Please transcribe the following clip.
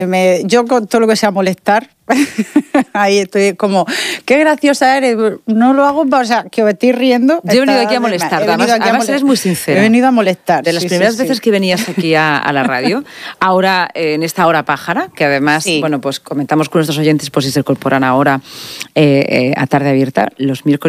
Yo con todo lo que sea molestar, ahí estoy como, qué graciosa eres. No lo hago, o sea, que os estoy riendo. Yo he venido aquí a molestar, además eres muy sincera. He venido a molestar. De las primeras veces que venías aquí a la radio, ahora en esta hora pájara, que además, bueno, pues comentamos con nuestros oyentes por si se incorporan ahora a Tarde Abierta, los miércoles